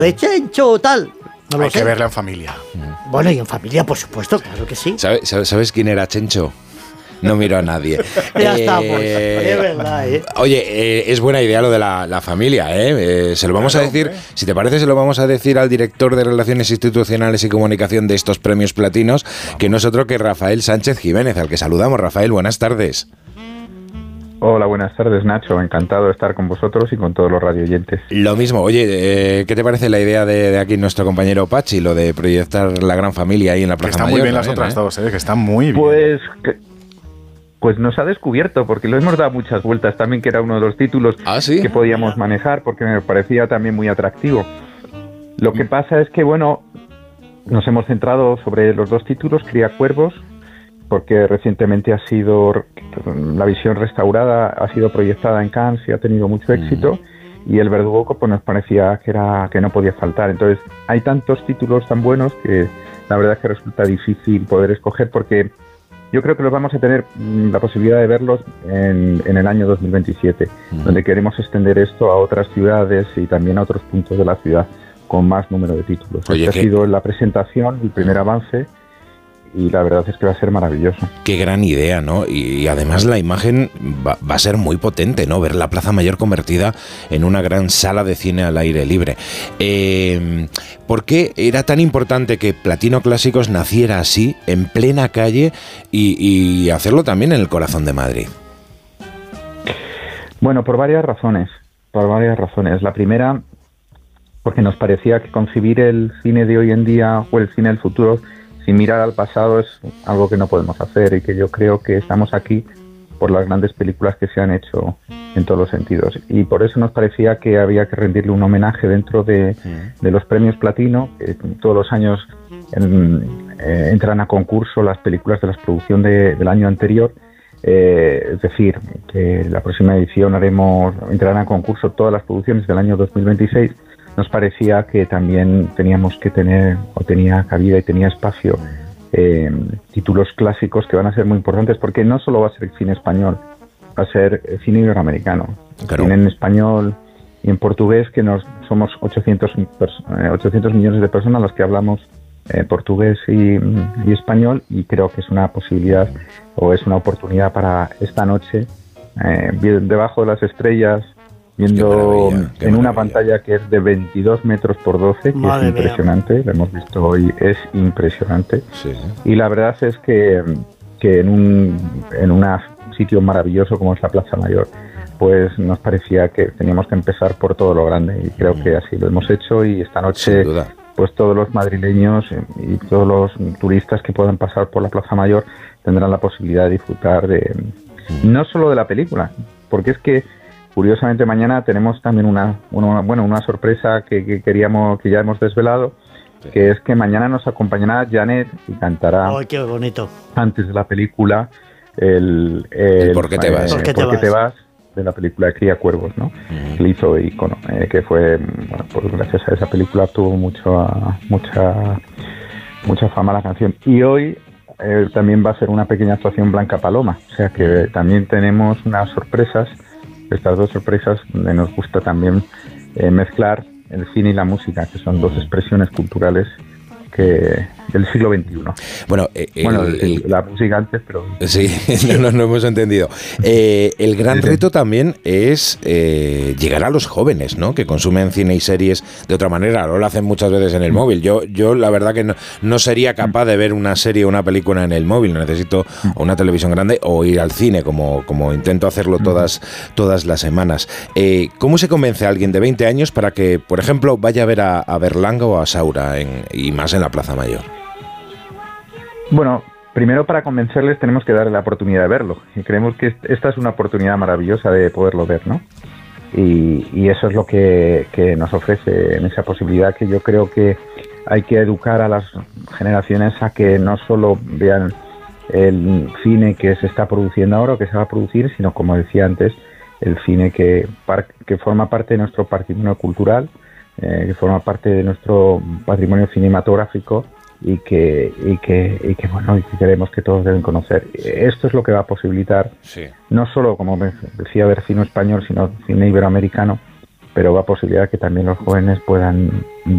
de Chencho, tal. No lo Hay sé. que verla en familia. Bueno, y en familia, por supuesto, claro que sí. ¿Sabes quién era Chencho? No miro a nadie. Ya estamos. Es verdad, ¿eh? Oye, es buena idea lo de la familia, ¿eh? Se lo vamos a decir, si te parece, se lo vamos a decir al director de Relaciones Institucionales y Comunicación de estos premios platinos, que no es otro que Rafael Sánchez Jiménez, al que saludamos. Rafael, buenas tardes. Hola, buenas tardes, Nacho. Encantado de estar con vosotros y con todos los radioyentes. Lo mismo. Oye, ¿qué te parece la idea de aquí nuestro compañero Pachi, lo de proyectar La Gran Familia ahí en la Que Plaza están Mayor? muy bien las otras dos, que están muy bien. Pues nos ha descubierto, porque lo hemos dado muchas vueltas también, que era uno de los títulos ¿Sí? que podíamos manejar, porque me parecía también muy atractivo. Lo que pasa es que, bueno, nos hemos centrado sobre los dos títulos, Criacuervos, porque recientemente ha sido la visión restaurada, ha sido proyectada en Cannes y ha tenido mucho éxito, y El Verdugo pues nos parecía que no podía faltar. Entonces, hay tantos títulos tan buenos que la verdad es que resulta difícil poder escoger, porque yo creo que los vamos a tener la posibilidad de verlos en el año 2027, donde queremos extender esto a otras ciudades y también a otros puntos de la ciudad con más número de títulos. Oye, Este ha sido la presentación, el primer avance, y la verdad es que va a ser maravilloso. Qué gran idea, ¿no? Y además la imagen va a ser muy potente, ¿no? Ver la Plaza Mayor convertida en una gran sala de cine al aire libre. ¿Por qué era tan importante que Platino Clásicos naciera así, en plena calle, y hacerlo también en el corazón de Madrid? Bueno, por varias razones. La primera, porque nos parecía que concebir el cine de hoy en día o el cine del futuro sin mirar al pasado es algo que no podemos hacer, y que yo creo que estamos aquí por las grandes películas que se han hecho en todos los sentidos. Y por eso nos parecía que había que rendirle un homenaje dentro de los premios Platino, que todos los años entran a concurso las películas de la producción del año anterior. Es decir, que la próxima edición entrarán a concurso todas las producciones del año 2026. Nos parecía que también teníamos que tener, o tenía cabida y tenía espacio, títulos clásicos que van a ser muy importantes, porque no solo va a ser el cine español, va a ser el cine iberoamericano. Claro. Cine en español y en portugués, que somos 800 millones de personas los que hablamos portugués y español, y creo que es una posibilidad o es una oportunidad para esta noche, debajo de las estrellas, viendo en una pantalla que es de 22 metros por 12, que Madre es impresionante, mía. lo hemos visto hoy, es impresionante. Sí. Y la verdad es que en un sitio maravilloso como es la Plaza Mayor, pues nos parecía que teníamos que empezar por todo lo grande, y creo que así lo hemos hecho, y esta noche Sin duda. pues todos los madrileños y todos los turistas que puedan pasar por la Plaza Mayor tendrán la posibilidad de disfrutar no solo de la película, porque es que curiosamente mañana tenemos también una sorpresa que ya hemos desvelado, que es que mañana nos acompañará Janet y cantará ¡Ay, qué bonito! antes de la película el ¿Por qué te vas? ¿Por qué ¿Por qué te te vas? vas? De la película de Criacuervos, ¿no? Que le hizo ícono, que fue, bueno, pues gracias a esa película tuvo mucha fama la canción. Y hoy también va a ser una pequeña actuación Blanca Paloma, o sea que también tenemos unas sorpresas, estas dos sorpresas, donde nos gusta también mezclar el cine y la música, que son dos expresiones culturales del siglo XXI. Bueno, la música antes, pero... Sí, no hemos entendido. El gran reto también es llegar a los jóvenes, ¿no? Que consumen cine y series de otra manera. Lo hacen muchas veces en el móvil. Yo la verdad que no sería capaz de ver una serie o una película en el móvil. Necesito una televisión grande o ir al cine, como intento hacerlo todas las semanas. ¿Cómo se convence a alguien de 20 años para que, por ejemplo, vaya a ver a Berlanga o a Saura y más en la Plaza Mayor? Bueno, primero, para convencerles tenemos que darle la oportunidad de verlo, y creemos que esta es una oportunidad maravillosa de poderlo ver, ¿no? Y eso es lo que nos ofrece en esa posibilidad, que yo creo que hay que educar a las generaciones a que no solo vean el cine que se está produciendo ahora o que se va a producir, sino, como decía antes, el cine que forma parte de nuestro patrimonio cultural, que forma parte de nuestro patrimonio cinematográfico, y que queremos que todos deben conocer. Esto es lo que va a posibilitar, no solo, como decía, ver cine español, sino cine iberoamericano, pero va a posibilitar que también los jóvenes puedan